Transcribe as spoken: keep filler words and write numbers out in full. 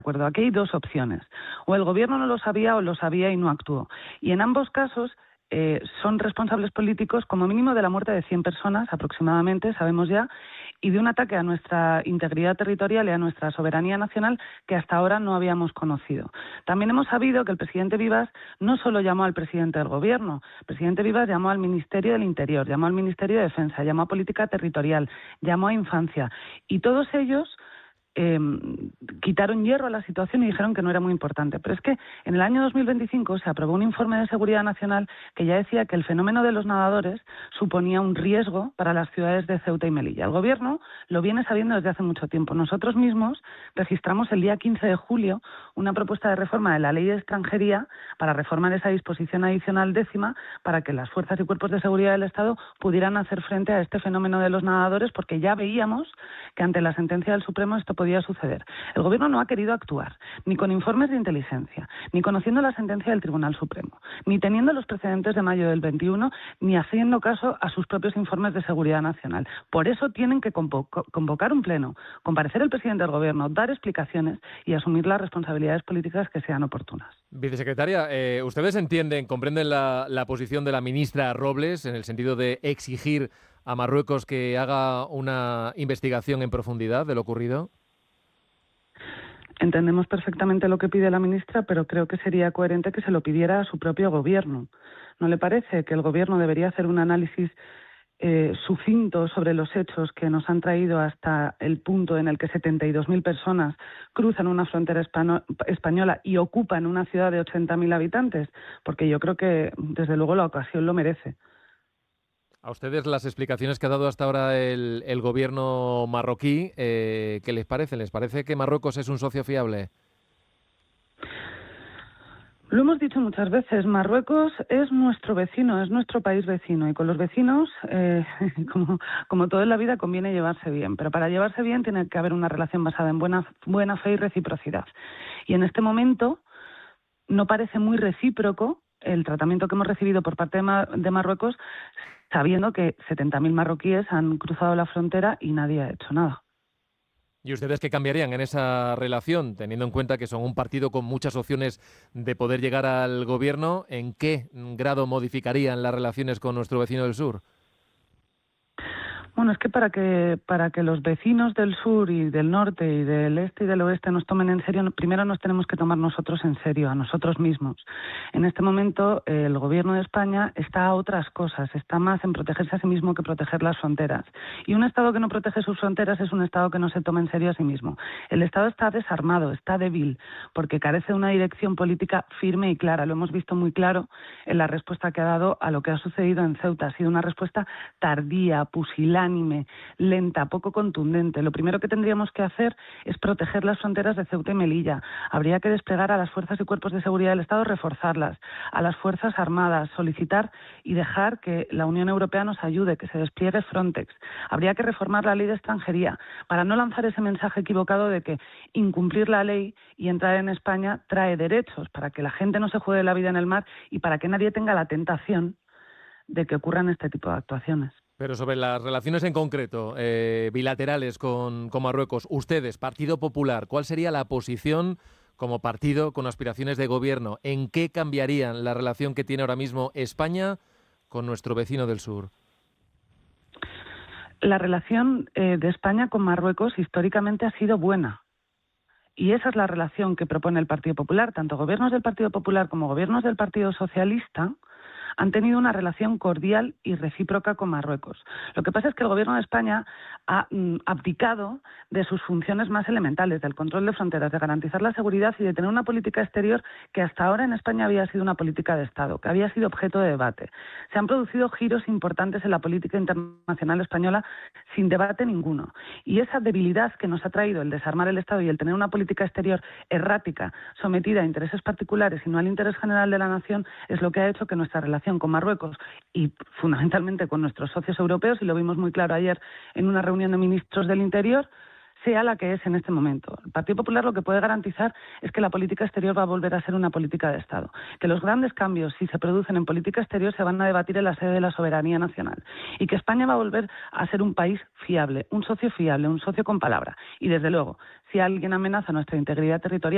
acuerdo. Aquí hay dos opciones. O el gobierno no lo sabía o lo sabía y no actuó. Y en ambos casos eh, son responsables políticos como mínimo de la muerte de cien personas aproximadamente, sabemos ya, y de un ataque a nuestra integridad territorial y a nuestra soberanía nacional que hasta ahora no habíamos conocido. También hemos sabido que el presidente Vivas no solo llamó al presidente del gobierno, el presidente Vivas llamó al Ministerio del Interior, llamó al Ministerio de Defensa, llamó a Política Territorial, llamó a Infancia, y todos ellos Eh, quitaron hierro a la situación y dijeron que no era muy importante. Pero es que en el año dos mil veinticinco se aprobó un informe de seguridad nacional que ya decía que el fenómeno de los nadadores suponía un riesgo para las ciudades de Ceuta y Melilla. El gobierno lo viene sabiendo desde hace mucho tiempo. Nosotros mismos registramos el día quince de julio una propuesta de reforma de la Ley de Extranjería para reformar esa disposición adicional décima para que las fuerzas y cuerpos de seguridad del Estado pudieran hacer frente a este fenómeno de los nadadores, porque ya veíamos que ante la sentencia del Supremo esto podía suceder. El gobierno no ha querido actuar, ni con informes de inteligencia, ni conociendo la sentencia del Tribunal Supremo, ni teniendo los precedentes de mayo del veintiuno, ni haciendo caso a sus propios informes de seguridad nacional. Por eso tienen que convoco- convocar un pleno, comparecer el presidente del gobierno, dar explicaciones y asumir las responsabilidades políticas que sean oportunas. Vicesecretaria, eh, ¿ustedes entienden, comprenden la, la posición de la ministra Robles en el sentido de exigir a Marruecos que haga una investigación en profundidad de lo ocurrido? Entendemos perfectamente lo que pide la ministra, pero creo que sería coherente que se lo pidiera a su propio gobierno. ¿No le parece que el gobierno debería hacer un análisis eh, sucinto sobre los hechos que nos han traído hasta el punto en el que setenta y dos mil personas cruzan una frontera espano- española y ocupan una ciudad de ochenta mil habitantes? Porque yo creo que, desde luego, la ocasión lo merece. A ustedes las explicaciones que ha dado hasta ahora el, el gobierno marroquí, eh, ¿qué les parece? ¿Les parece que Marruecos es un socio fiable? Lo hemos dicho muchas veces, Marruecos es nuestro vecino, es nuestro país vecino, y con los vecinos, eh, como, como todo en la vida, conviene llevarse bien, pero para llevarse bien tiene que haber una relación basada en buena, buena fe y reciprocidad. Y en este momento no parece muy recíproco el tratamiento que hemos recibido por parte de, Mar- de Marruecos, sabiendo que setenta mil marroquíes han cruzado la frontera y nadie ha hecho nada. ¿Y ustedes qué cambiarían en esa relación, teniendo en cuenta que son un partido con muchas opciones de poder llegar al gobierno? ¿En qué grado modificarían las relaciones con nuestro vecino del sur? Bueno, es que para que para que los vecinos del sur y del norte y del este y del oeste nos tomen en serio, primero nos tenemos que tomar nosotros en serio, a nosotros mismos. En este momento, eh, el gobierno de España está a otras cosas, está más en protegerse a sí mismo que proteger las fronteras. Y un Estado que no protege sus fronteras es un Estado que no se toma en serio a sí mismo. El Estado está desarmado, está débil, porque carece de una dirección política firme y clara. Lo hemos visto muy claro en la respuesta que ha dado a lo que ha sucedido en Ceuta. Ha sido una respuesta tardía, pusilánime, lenta, poco contundente. Lo primero que tendríamos que hacer es proteger las fronteras de Ceuta y Melilla. Habría que desplegar a las fuerzas y cuerpos de seguridad del Estado, reforzarlas, a las fuerzas armadas, solicitar y dejar que la Unión Europea nos ayude, que se despliegue Frontex. Habría que reformar la ley de extranjería para no lanzar ese mensaje equivocado de que incumplir la ley y entrar en España trae derechos, para que la gente no se juegue la vida en el mar y para que nadie tenga la tentación de que ocurran este tipo de actuaciones. Pero sobre las relaciones en concreto, eh, bilaterales con, con Marruecos, ustedes, Partido Popular, ¿cuál sería la posición como partido con aspiraciones de gobierno? ¿En qué cambiarían la relación que tiene ahora mismo España con nuestro vecino del sur? La relación eh, de España con Marruecos históricamente ha sido buena. Y esa es la relación que propone el Partido Popular. Tanto gobiernos del Partido Popular como gobiernos del Partido Socialista han tenido una relación cordial y recíproca con Marruecos. Lo que pasa es que el Gobierno de España ha mm, abdicado de sus funciones más elementales, del control de fronteras, de garantizar la seguridad y de tener una política exterior que hasta ahora en España había sido una política de Estado, que había sido objeto de debate. Se han producido giros importantes en la política internacional española sin debate ninguno. Y esa debilidad que nos ha traído el desarmar el Estado y el tener una política exterior errática, sometida a intereses particulares y no al interés general de la nación, es lo que ha hecho que nuestra relación con Marruecos y fundamentalmente con nuestros socios europeos, y lo vimos muy claro ayer en una reunión de ministros del Interior, sea la que es en este momento. El Partido Popular lo que puede garantizar es que la política exterior va a volver a ser una política de Estado, que los grandes cambios, si se producen en política exterior, se van a debatir en la sede de la soberanía nacional, y que España va a volver a ser un país fiable, un socio fiable, un socio con palabra. Y desde luego, si alguien amenaza nuestra integridad territorial,